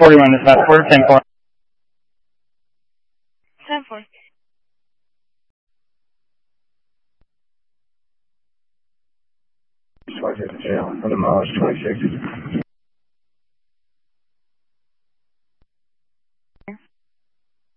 41 is passport, 10-4. 10-4. So I get to jail for the mileage 26.